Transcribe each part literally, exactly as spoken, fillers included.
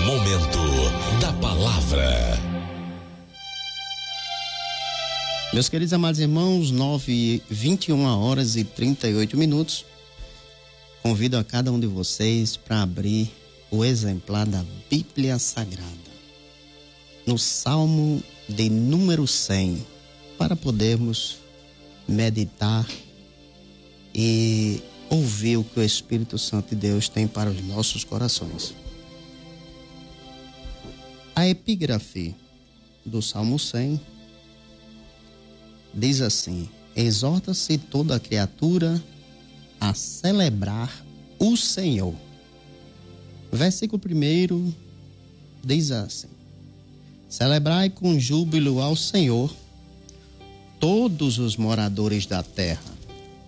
Momento da Palavra. Meus queridos amados irmãos, nove, vinte e uma horas e trinta e oito minutos. Convido a cada um de vocês para abrir o exemplar da Bíblia Sagrada, no Salmo de número cem, para podermos meditar e ouvir o que o Espírito Santo de Deus tem para os nossos corações. A epígrafe do Salmo cem diz assim: exorta-se toda a criatura a celebrar o Senhor. Versículo primeiro diz assim: celebrai com júbilo ao Senhor todos os moradores da terra.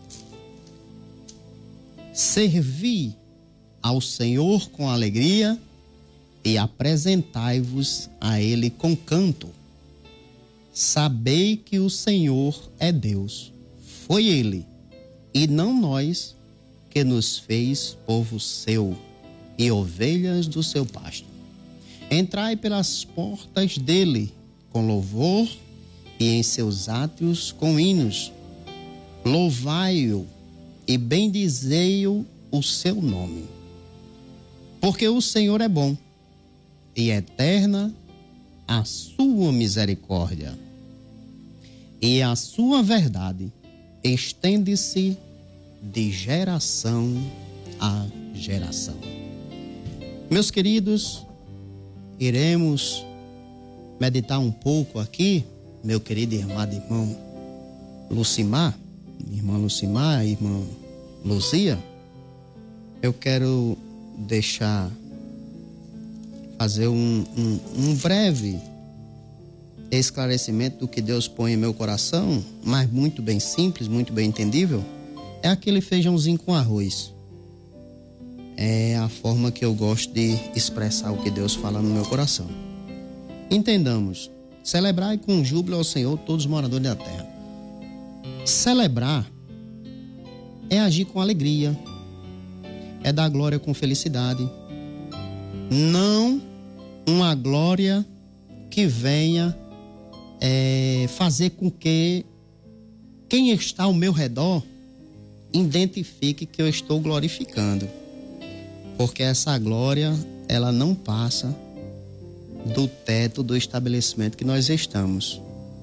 Servi ao Senhor com alegria e apresentai-vos a Ele com canto. Sabei que o Senhor é Deus. Foi Ele, e não nós, que nos fez povo seu e ovelhas do seu pasto. Entrai pelas portas dele com louvor e em seus átrios com hinos. Louvai-o e bendizei-o o seu nome. Porque o Senhor é bom e eterna a sua misericórdia, e a sua verdade estende-se de geração a geração. Meus queridos, iremos meditar um pouco aqui, meu querido e amado irmão Lucimar, irmã Lucimar, irmã Luzia. Eu quero deixar, fazer um, um, um breve esclarecimento do que Deus põe em meu coração, mas muito bem simples, muito bem entendível. É aquele feijãozinho com arroz. É a forma que eu gosto de expressar o que Deus fala no meu coração. Entendamos: celebrai com júbilo ao Senhor todos os moradores da terra. Celebrar é agir com alegria, é dar glória com felicidade, não uma glória que venha é, fazer com que quem está ao meu redor identifique que eu estou glorificando, porque essa glória, ela não passa do teto do estabelecimento que nós estamos,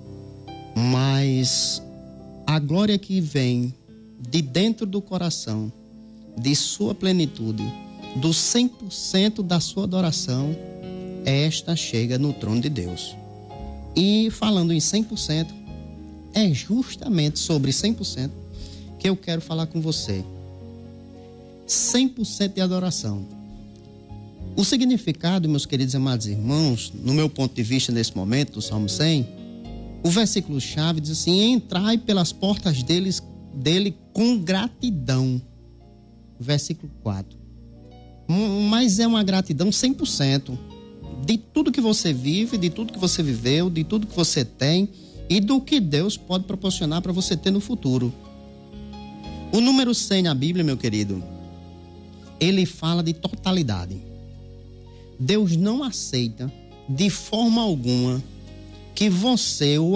mas a glória que vem de dentro do coração, de sua plenitude, do cem por cento da sua adoração, esta chega no trono de Deus. E falando em cem por cento, é justamente sobre cem por cento que eu quero falar com você. cem por cento de adoração. O significado, meus queridos e amados irmãos, no meu ponto de vista nesse momento, do Salmo cem, o versículo chave diz assim: entrai pelas portas deles, dele com gratidão. Versículo quatro. Mas é uma gratidão cem por cento de tudo que você vive, de tudo que você viveu, de tudo que você tem e do que Deus pode proporcionar para você ter no futuro. O número cem na Bíblia, meu querido, ele fala de totalidade. Deus não aceita de forma alguma que você ou